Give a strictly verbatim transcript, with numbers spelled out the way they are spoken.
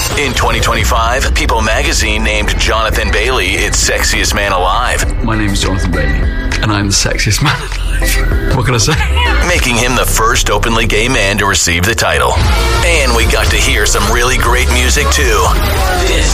In twenty twenty-five, People magazine named Jonathan Bailey its sexiest man alive. My name is Jonathan Bailey, and I'm the sexiest man alive. What can I say? Making him the first openly gay man to receive the title. And we got to hear some really great music, too. This